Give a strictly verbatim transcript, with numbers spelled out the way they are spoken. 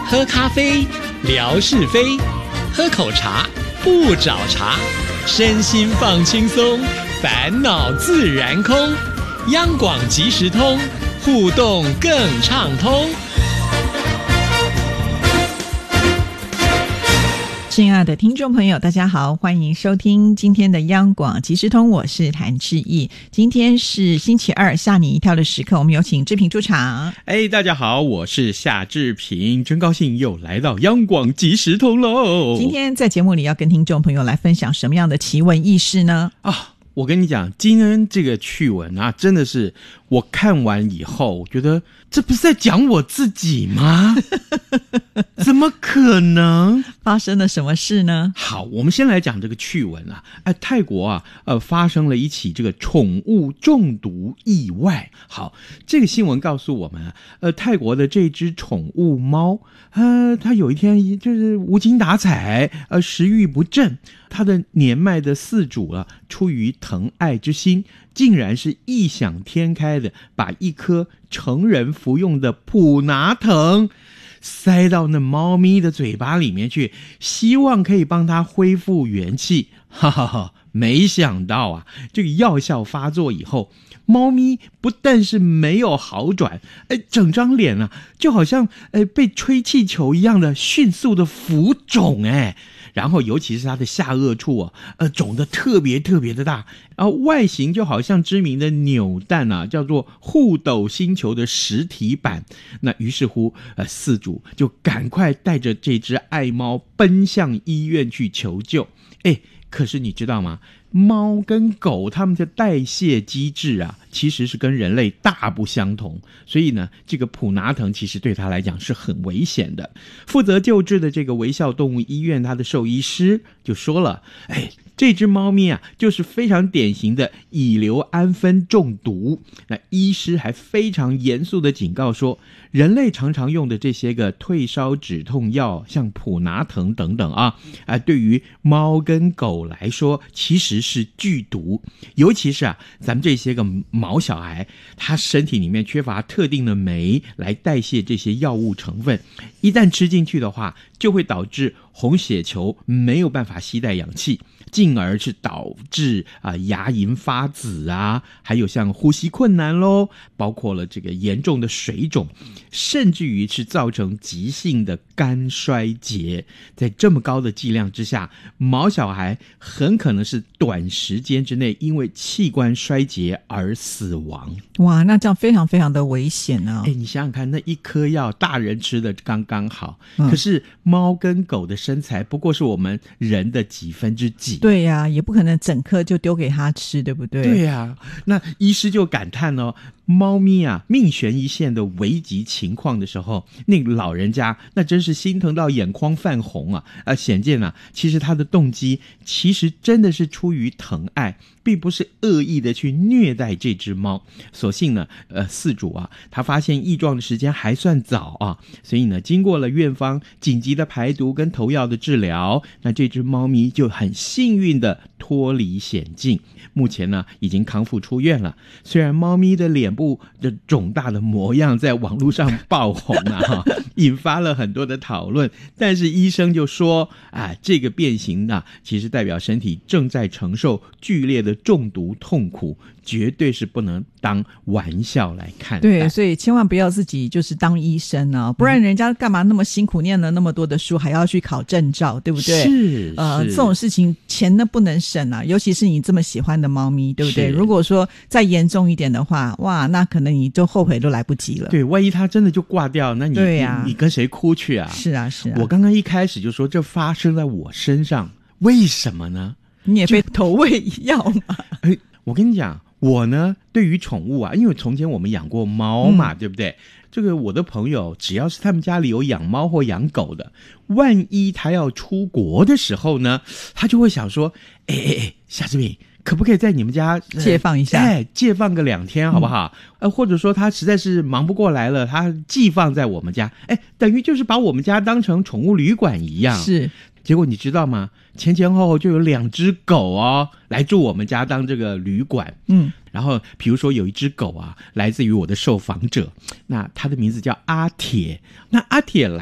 喝咖啡，聊是非；喝口茶，不找茬。身心放轻松，烦恼自然空。央广即时通，互动更畅通。 亲爱的听众朋友，大家好，欢迎收听今天的央广即时通，我是谭志毅。今天是星期二，吓你一跳的时刻，我们有请志平出场。 哎，大家好，我是夏志平，真高兴又来到央广即时通喽。 今天在节目里要跟听众朋友来分享什么样的奇闻异事呢？ 啊，我跟你讲，今天这个趣闻啊，真的是我看完以后，我觉得这不是在讲我自己吗？怎么可能？ 发生了什么事呢？ 好，我们先来讲这个趣闻啊。哎，泰国啊，呃，发生了一起这个宠物中毒意外。好，这个新闻告诉我们啊，呃，泰国的这只宠物猫，呃，它有一天就是无精打采，呃，食欲不振，它的年迈的饲主啊，出于疼爱之心，竟然是异想天开的把一颗成人服用的普拿疼塞到那猫咪的嘴巴里面去，希望可以帮它恢复元气。哈哈哈！没想到啊，这个药效发作以后，猫咪不但是没有好转，哎，整张脸啊就好像哎被吹气球一样的迅速的浮肿，哎。然后尤其是它的下颚处啊，呃，肿得特别特别的大，然后外形就好像知名的扭蛋啊，叫做互斗星球的实体版。那于是乎，呃，饲主就赶快带着这只爱猫奔向医院去求救。哎，可是你知道吗？猫跟狗它们的代谢机制啊，其实是跟人类大不相同，所以呢，这个普拿疼其实对它来讲是很危险的。负责救治的这个微笑动物医院，它的兽医师就说了，哎，这只猫咪啊，就是非常典型的乙硫胺酚中毒。那医师还非常严肃的警告说，人类常常用的这些个退烧止痛药，像普拿疼等等啊，啊，对于猫跟狗来说，其实是剧毒。尤其是啊，咱们这些个毛小孩，他身体里面缺乏特定的酶来代谢这些药物成分，一旦吃进去的话，就会导致红血球没有办法携带氧气，进而是导致啊、呃、牙龈发紫啊，还有像呼吸困难咯，包括了这个严重的水肿，甚至于是造成急性的肝衰竭。在这么高的剂量之下，毛小孩很可能是短时间之内因为器官衰竭而死亡。 哇，那这样非常非常的危险啊！ 哎，你想想看，那一颗药大人吃的刚刚好，嗯、可是猫跟狗的身材不过是我们人的几分之几。 对呀、啊，也不可能整颗就丢给他吃，对不对？ 对呀、啊，那医师就感叹哦，猫咪啊命悬一线的危急情况的时候，那个老人家那真是心疼到眼眶泛红啊！啊，显见啊，其实他的动机其实真的是出于疼爱，并不是恶意的去虐待这只猫。所幸呢，呃，饲主啊，他发现异状的时间还算早啊，所以呢，经过了院方紧急的排毒跟投药的治疗，那这只猫咪就很幸运的脱离险境。目前呢，已经康复出院了。虽然猫咪的脸部的肿大的模样在网络上爆红啊，引发了很多的讨论，但是医生就说啊，这个变形啊，其实代表身体正在承受剧烈的中毒痛苦，绝对是不能当玩笑来看待。 对，所以千万不要自己就是当医生啊，不然人家干嘛那么辛苦念了那么多的书，还要去考证照，对不对？ 是， 呃，这种事情钱呢不能省啊，尤其是你这么喜欢的猫咪，对不对？如果说再严重一点的话，哇，那可能你就后悔都来不及了。 对，万一他真的就挂掉，那你对啊， 你, 你跟谁哭去啊？ 是啊，是啊。 我刚刚一开始就说这发生在我身上，为什么呢？ 你也被投喂药吗？ 哎，我跟你讲，我呢对于宠物啊，因为从前我们养过猫嘛，嗯、对不对？这个我的朋友只要是他们家里有养猫或养狗的，万一他要出国的时候呢，他就会想说，哎哎哎，夏志平，可不可以在你们家、呃、 借放一下？ 哎，借放个两天好不好？嗯、呃，或者说他实在是忙不过来了，他寄放在我们家，哎，等于就是把我们家当成宠物旅馆一样。 是。 结果你知道吗？前前后后就有两只狗哦来住我们家当这个旅馆。嗯，然后比如说有一只狗啊，来自于我的受访者，那它的名字叫阿铁。那阿铁来